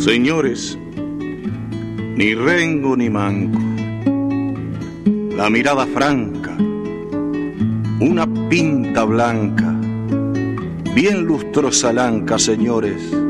Señores, ni rengo ni manco, la mirada franca, una pinta blanca, bien lustrosa lanca, señores,